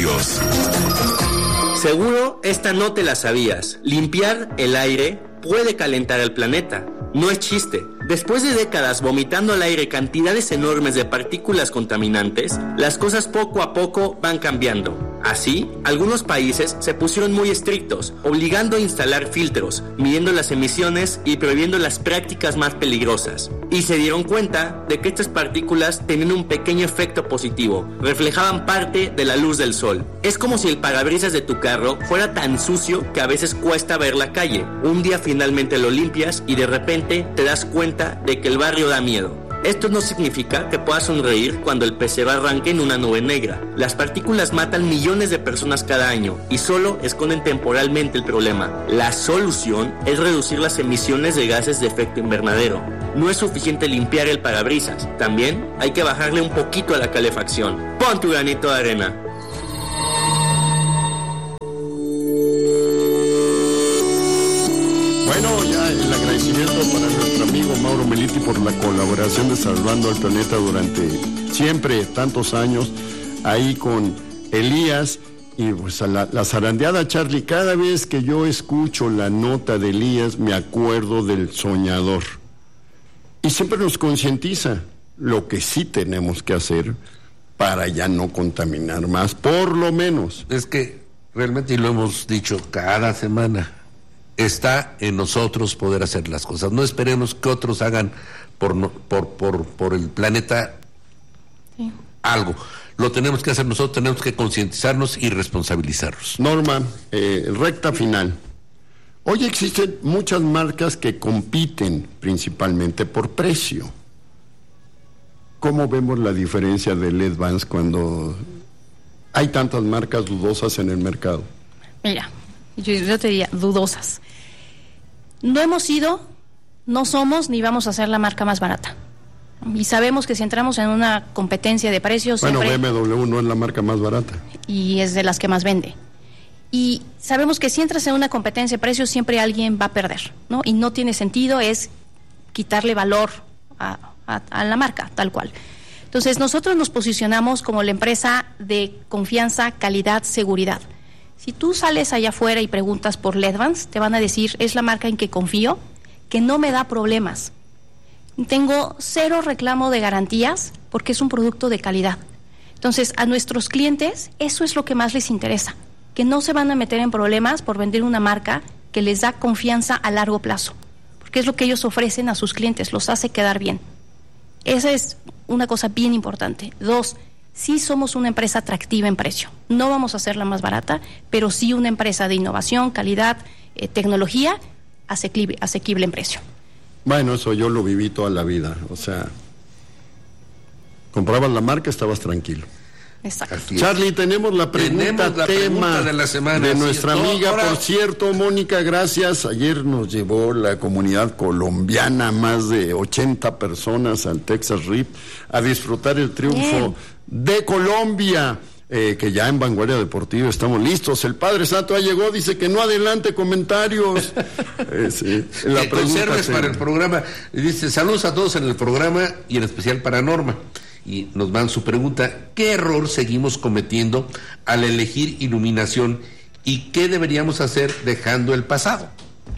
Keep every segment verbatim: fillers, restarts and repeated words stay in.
comentarios. Seguro esta no te la sabías. Limpiar el aire puede calentar el planeta. No es chiste. Después de décadas vomitando al aire cantidades enormes de partículas contaminantes, las cosas poco a poco van cambiando. Así, algunos países se pusieron muy estrictos, obligando a instalar filtros, midiendo las emisiones y prohibiendo las prácticas más peligrosas. Y se dieron cuenta de que estas partículas tenían un pequeño efecto positivo, reflejaban parte de la luz del sol. Es como si el parabrisas de tu carro fuera tan sucio que a veces cuesta ver la calle. Un día finalmente lo limpias y de repente te das cuenta de que el barrio da miedo. Esto no significa que puedas sonreír cuando el pecero arranque en una nube negra. Las partículas matan millones de personas cada año y solo esconden temporalmente el problema. La solución es reducir las emisiones de gases de efecto invernadero. No es suficiente limpiar el parabrisas, también hay que bajarle un poquito a la calefacción. Pon tu granito de arena. Bueno, ya el agradecimiento para nuestro amigo Mauro Meliti por la colaboración de Salvando al Planeta durante siempre tantos años, ahí con Elías y pues a la, la zarandeada, Charlie. Cada vez que yo escucho la nota de Elías me acuerdo del soñador y siempre nos concientiza lo que sí tenemos que hacer para ya no contaminar más, por lo menos. Es que realmente, y lo hemos dicho cada semana, está en nosotros poder hacer las cosas. No esperemos que otros hagan por no, por, por, por el planeta sí. algo. Lo tenemos que hacer nosotros, tenemos que concientizarnos y responsabilizarnos. Norma, eh, recta final. Hoy existen muchas marcas que compiten principalmente por precio. ¿Cómo vemos la diferencia de L E D Vans cuando hay tantas marcas dudosas en el mercado? Mira, yo, yo te diría dudosas. No hemos sido, no somos ni vamos a ser la marca más barata. Y sabemos que si entramos en una competencia de precios... Bueno, siempre, B M W no es la marca más barata. Y es de las que más vende. Y sabemos que si entras en una competencia de precios siempre alguien va a perder, ¿no? Y no tiene sentido, es quitarle valor a, a, a la marca, tal cual. Entonces nosotros nos posicionamos como la empresa de confianza, calidad, seguridad. Si tú sales allá afuera y preguntas por L E D Vans, te van a decir, es la marca en que confío, que no me da problemas. Tengo cero reclamo de garantías porque es un producto de calidad. Entonces, a nuestros clientes, eso es lo que más les interesa, que no se van a meter en problemas por vender una marca que les da confianza a largo plazo, porque es lo que ellos ofrecen a sus clientes, los hace quedar bien. Esa es una cosa bien importante. Dos, sí somos una empresa atractiva en precio. No vamos a ser la más barata, pero sí una empresa de innovación, calidad, eh, tecnología, asequible, asequible en precio. Bueno, eso yo lo viví toda la vida. O sea, comprabas la marca, estabas tranquilo. Exacto. Charlie, tenemos la pregunta tenemos la tema pregunta de la semana de sí, nuestra todo, amiga, ahora... por cierto, Mónica, gracias. Ayer nos llevó la comunidad colombiana, más de ochenta personas al Texas Rip a disfrutar el triunfo Bien. de Colombia. Eh, que ya en Vanguardia Deportiva estamos listos. El Padre Santo ya llegó, dice que no adelante comentarios. eh, sí, la que conserves para el programa. Dice, saludos a todos en el programa y en especial para Norma. Y nos van su pregunta, ¿qué error seguimos cometiendo al elegir iluminación y qué deberíamos hacer dejando el pasado?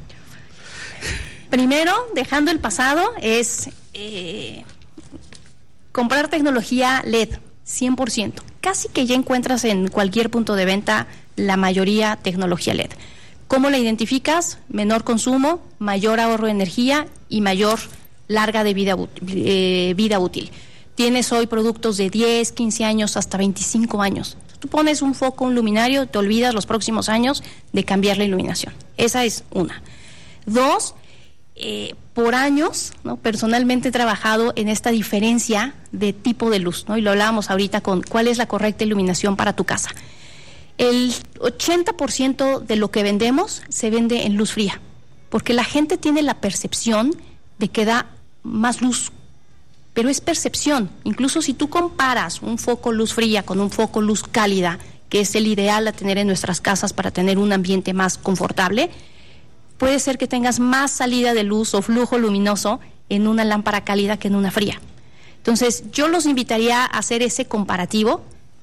Primero, dejando el pasado es eh, comprar tecnología L E D, cien por ciento. Casi que ya encuentras en cualquier punto de venta la mayoría tecnología L E D. ¿Cómo la identificas? Menor consumo, mayor ahorro de energía y mayor larga de vida, eh, vida útil. Tienes hoy productos de diez, quince años hasta veinticinco años. Tú pones un foco, un luminario, te olvidas los próximos años de cambiar la iluminación. Esa es una. Dos, eh, por años, ¿no? Personalmente he trabajado en esta diferencia de tipo de luz, ¿no? Y lo hablábamos ahorita con cuál es la correcta iluminación para tu casa. El ochenta por ciento de lo que vendemos se vende en luz fría, porque la gente tiene la percepción de que da más luz, pero es percepción. Incluso si tú comparas un foco luz fría con un foco luz cálida, que es el ideal a tener en nuestras casas para tener un ambiente más confortable, puede ser que tengas más salida de luz o flujo luminoso en una lámpara cálida que en una fría. Entonces, yo los invitaría a hacer ese comparativo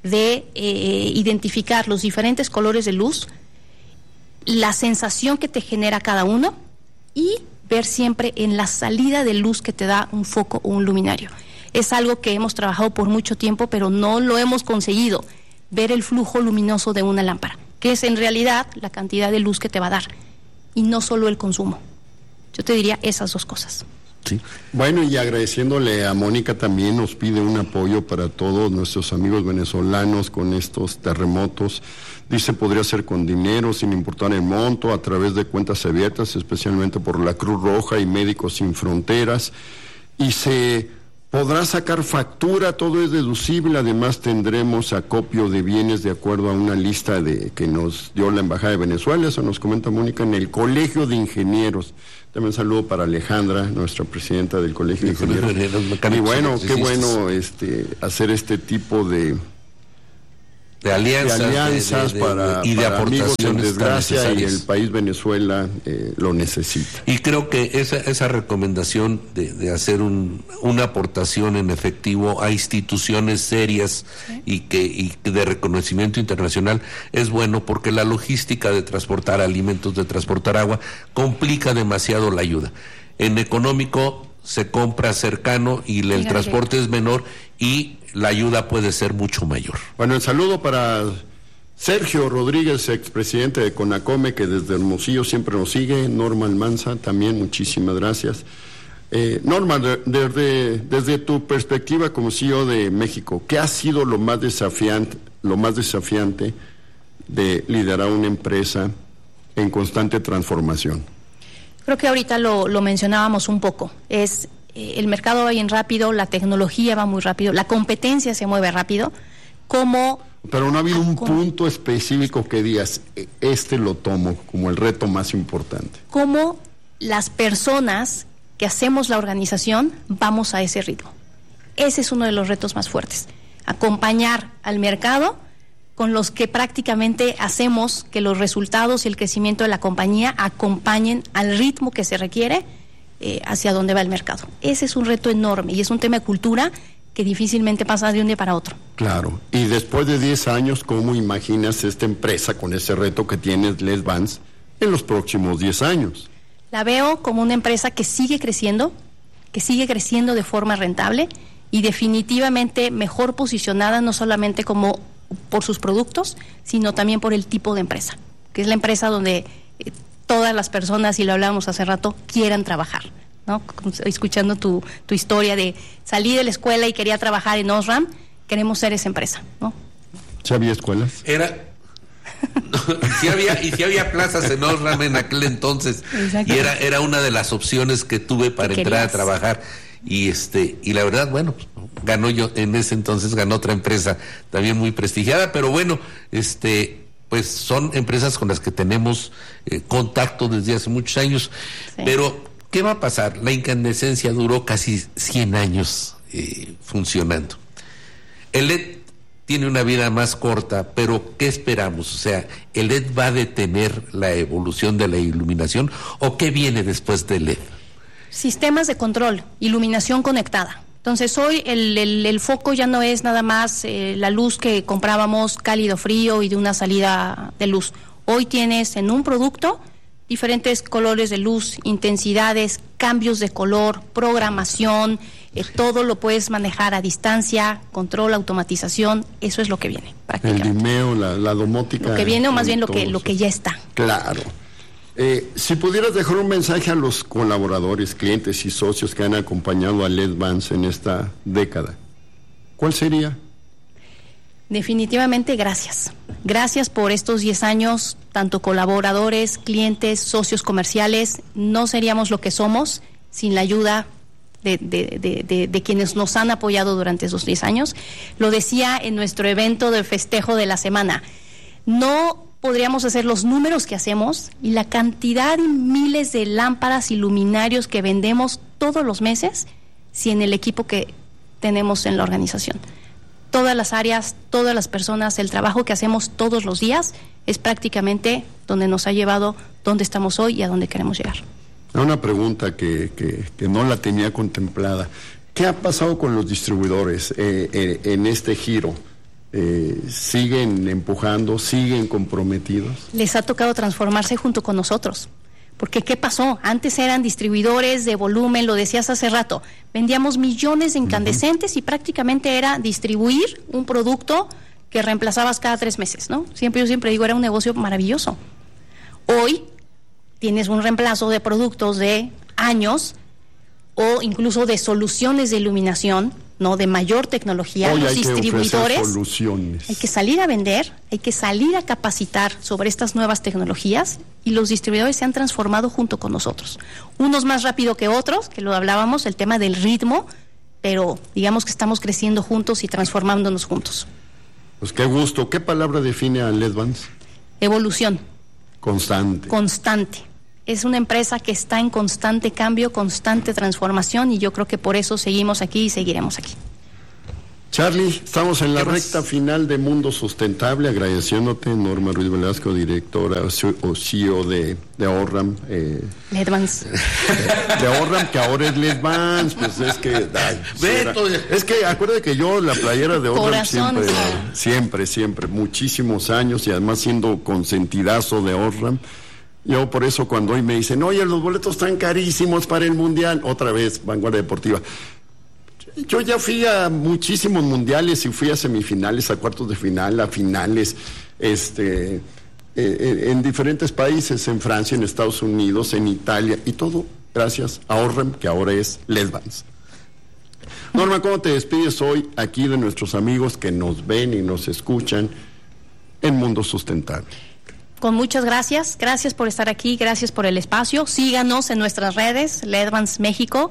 de eh, identificar los diferentes colores de luz, la sensación que te genera cada uno y ver siempre en la salida de luz que te da un foco o un luminario. Es algo que hemos trabajado por mucho tiempo, pero no lo hemos conseguido, ver el flujo luminoso de una lámpara, que es en realidad la cantidad de luz que te va a dar, y no solo el consumo. Yo te diría esas dos cosas. Sí. Bueno, y agradeciéndole a Mónica, también nos pide un apoyo para todos nuestros amigos venezolanos con estos terremotos. Dice, podría ser con dinero, sin importar el monto, a través de cuentas abiertas, especialmente por la Cruz Roja y Médicos Sin Fronteras. Y se podrá sacar factura, todo es deducible, además tendremos acopio de bienes de acuerdo a una lista de que nos dio la Embajada de Venezuela, eso nos comenta Mónica, en el Colegio de Ingenieros. También saludo para Alejandra, nuestra presidenta del Colegio de Ingenieros. Y bueno, qué bueno este hacer este tipo de, de alianzas, de alianzas de, de, de, para, y de para amigos en desgracia, y el país Venezuela eh, lo necesita. Y creo que esa, esa recomendación de, de hacer un, una aportación en efectivo a instituciones serias, ¿sí?, y que y de reconocimiento internacional es bueno, porque la logística de transportar alimentos, de transportar agua, complica demasiado la ayuda. En económico se compra cercano y el Fíjate. transporte es menor y la ayuda puede ser mucho mayor. Bueno, el saludo para Sergio Rodríguez, expresidente de CONACOME, que desde Hermosillo siempre nos sigue. Norma Almanza, también muchísimas gracias. Eh, Norma, desde, desde tu perspectiva como C E O de México, ¿qué ha sido lo más desafiante, lo más desafiante de liderar una empresa en constante transformación? Creo que ahorita lo, lo mencionábamos un poco, es eh, el mercado va bien rápido, la tecnología va muy rápido, la competencia se mueve rápido, como... Pero no ha habido un punto específico que digas, este lo tomo como el reto más importante. Como las personas que hacemos la organización vamos a ese ritmo. Ese es uno de los retos más fuertes, acompañar al mercado con los que prácticamente hacemos que los resultados y el crecimiento de la compañía acompañen al ritmo que se requiere eh, hacia donde va el mercado. Ese es un reto enorme y es un tema de cultura que difícilmente pasa de un día para otro. Claro, y después de diez años, ¿cómo imaginas esta empresa con ese reto que tienes, Les Vans, en los próximos diez años? La veo como una empresa que sigue creciendo, que sigue creciendo de forma rentable y definitivamente mejor posicionada, no solamente como por sus productos, sino también por el tipo de empresa, que es la empresa donde eh, todas las personas, y lo hablábamos hace rato, quieran trabajar, ¿no? Escuchando tu, tu historia de salí de la escuela y quería trabajar en Osram, queremos ser esa empresa, ¿no? ¿Sí había escuelas? Era... sí había, y sí había plazas en Osram en aquel entonces. Exacto. Y era, era una de las opciones que tuve para entrar a trabajar. Y este, y la verdad, bueno, pues, ganó yo, en ese entonces ganó otra empresa también muy prestigiada, pero bueno, este, pues son empresas con las que tenemos eh, contacto desde hace muchos años. Sí. Pero, ¿qué va a pasar? La incandescencia duró casi cien años eh, funcionando. El L E D tiene una vida más corta, pero ¿qué esperamos? O sea, ¿el L E D va a detener la evolución de la iluminación o qué viene después del L E D? Sistemas de control, iluminación conectada. Entonces hoy el, el, el foco ya no es nada más eh, la luz que comprábamos cálido frío y de una salida de luz. Hoy tienes en un producto diferentes colores de luz, intensidades, cambios de color, programación, eh, todo lo puedes manejar a distancia, control, automatización, eso es lo que viene prácticamente. El dimeo, la, la domótica. Lo que viene o más bien lo que, lo que ya está. Claro. Eh, si pudieras dejar un mensaje a los colaboradores, clientes y socios que han acompañado a Les Vans en esta década, ¿cuál sería? Definitivamente gracias. Gracias por estos diez años, tanto colaboradores, clientes, socios comerciales. No seríamos lo que somos sin la ayuda de, de, de, de, de quienes nos han apoyado durante esos diez años. Lo decía en nuestro evento de festejo de la semana. No podríamos hacer los números que hacemos y la cantidad de miles de lámparas y luminarios que vendemos todos los meses sin el equipo que tenemos en la organización. Todas las áreas, todas las personas, el trabajo que hacemos todos los días es prácticamente donde nos ha llevado, donde estamos hoy y a dónde queremos llegar. Una pregunta que, que, que no la tenía contemplada. ¿Qué ha pasado con los distribuidores eh, eh, en este giro? eh, siguen empujando, siguen comprometidos. Les ha tocado transformarse junto con nosotros. Porque ¿qué pasó? Antes eran distribuidores de volumen, lo decías hace rato, vendíamos millones de incandescentes uh-huh. y prácticamente era distribuir un producto que reemplazabas cada tres meses, ¿no? Siempre yo siempre digo, era un negocio maravilloso. Hoy tienes un reemplazo de productos de años o incluso de soluciones de iluminación, ¿no? De mayor tecnología. Hoy los hay distribuidores, que soluciones. Hay que salir a vender, hay que salir a capacitar sobre estas nuevas tecnologías y los distribuidores se han transformado junto con nosotros. Unos más rápido que otros, que lo hablábamos, el tema del ritmo, pero digamos que estamos creciendo juntos y transformándonos juntos. Pues qué gusto. ¿Qué palabra define a Ledvance? Evolución. Constante. Constante. Es una empresa que está en constante cambio, constante transformación y yo creo que por eso seguimos aquí y seguiremos aquí. Charlie, estamos en la ¿Qué recta más? final de Mundo Sustentable, agradeciéndote, Norma Ruiz Velasco, directora o C E O de, de Orram. Eh, Ledvance. de Orram, que ahora es Ledvance, pues es que... Ay, Beto. es que acuérdate que yo la playera de Orram Corazón, siempre, sí. siempre, siempre, muchísimos años y además siendo consentidazo de Orram. Yo por eso cuando hoy me dicen, oye, los boletos están carísimos para el Mundial, otra vez, Vanguardia Deportiva. Yo ya fui a muchísimos mundiales y fui a semifinales, a cuartos de final, a finales, este, eh, en diferentes países, en Francia, en Estados Unidos, en Italia, y todo gracias a Orram, que ahora es Ledvance. Norma, ¿cómo te despides hoy aquí de nuestros amigos que nos ven y nos escuchan en Mundo Sustentable? Con muchas gracias, gracias por estar aquí, gracias por el espacio, síganos en nuestras redes, Ledvance México,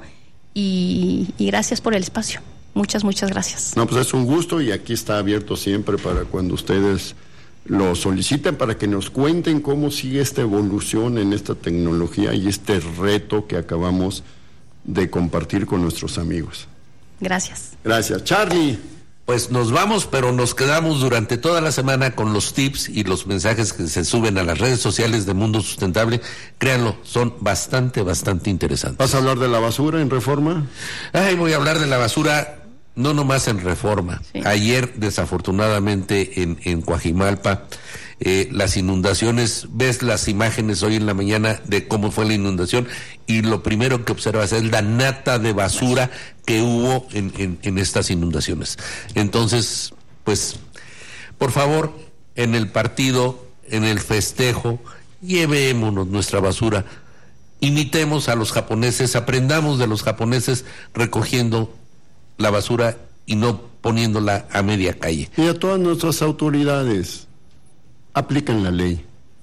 y, y gracias por el espacio, muchas, muchas gracias. No, pues es un gusto y aquí está abierto siempre para cuando ustedes lo soliciten, para que nos cuenten cómo sigue esta evolución en esta tecnología y este reto que acabamos de compartir con nuestros amigos. Gracias. Gracias. Charlie. Pues nos vamos, pero nos quedamos durante toda la semana con los tips y los mensajes que se suben a las redes sociales de Mundo Sustentable. Créanlo, son bastante, bastante interesantes. ¿Vas a hablar de la basura en Reforma? Ay, voy a hablar de la basura, no nomás en Reforma. Sí. Ayer, desafortunadamente, en, en Coajimalpa, eh, las inundaciones, ves las imágenes hoy en la mañana de cómo fue la inundación y lo primero que observas es la nata de basura que hubo en, en, en estas inundaciones. Entonces, pues, por favor, en el partido, en el festejo, llevémonos nuestra basura, imitemos a los japoneses, aprendamos de los japoneses recogiendo la basura y no poniéndola a media calle. Y a todas nuestras autoridades, apliquen la ley.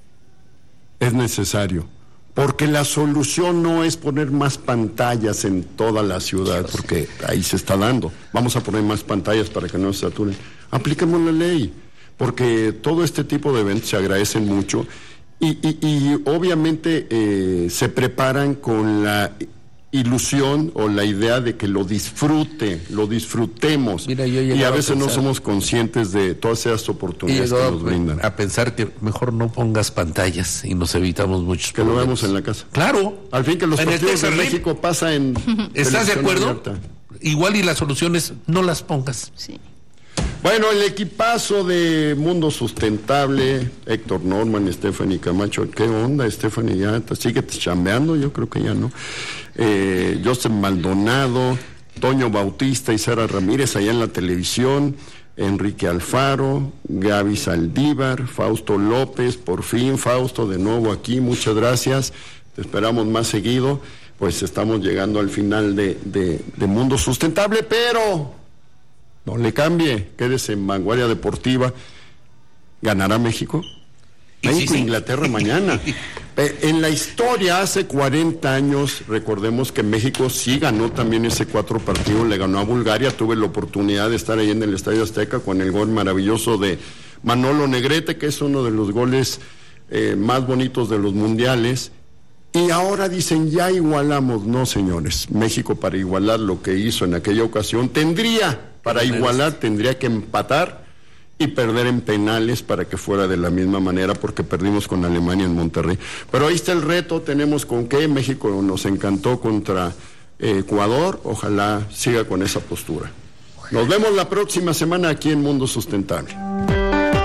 Es necesario. Porque la solución no es poner más pantallas en toda la ciudad, porque ahí se está dando. Vamos a poner más pantallas para que no se saturen. Apliquemos la ley, porque todo este tipo de eventos se agradecen mucho y, y, y obviamente eh, se preparan con la ilusión o la idea de que lo disfrute, lo disfrutemos. Mira, yo y a a veces pensar, no somos conscientes de todas esas oportunidades que nos brindan. A pensar que mejor no pongas pantallas y nos evitamos muchos que problemas. lo vemos en la casa. Claro. Al fin que los En el partidos de Texas México pasa en ¿Estás de televisión acuerdo? abierta. Igual y las soluciones no las pongas. Sí. Bueno, el equipazo de Mundo Sustentable, Héctor Norman, Stephanie Camacho, ¿qué onda, Stephanie? ¿Ya te sigue chambeando? Yo creo que ya no. Eh, Joseph Maldonado, Toño Bautista y Sara Ramírez allá en la televisión, Enrique Alfaro, Gaby Saldívar, Fausto López, por fin, Fausto, de nuevo aquí, muchas gracias, te esperamos más seguido, pues estamos llegando al final de, de, de Mundo Sustentable, pero... no le cambie, quédese en Vanguardia Deportiva. ¿Ganará México? México, sí, sí. Inglaterra mañana. Eh, en la historia, hace cuarenta años, recordemos que México sí ganó también ese cuatro partidos, le ganó a Bulgaria. Tuve la oportunidad de estar ahí en el Estadio Azteca con el gol maravilloso de Manolo Negrete, que es uno de los goles eh, más bonitos de los mundiales. Y ahora dicen, ya igualamos. No, señores, México para igualar lo que hizo en aquella ocasión tendría... Para igualar tendría que empatar y perder en penales para que fuera de la misma manera, porque perdimos con Alemania en Monterrey. Pero ahí está el reto, tenemos con qué. México nos encantó contra eh, Ecuador, ojalá siga con esa postura. Nos vemos la próxima semana aquí en Mundo Sustentable.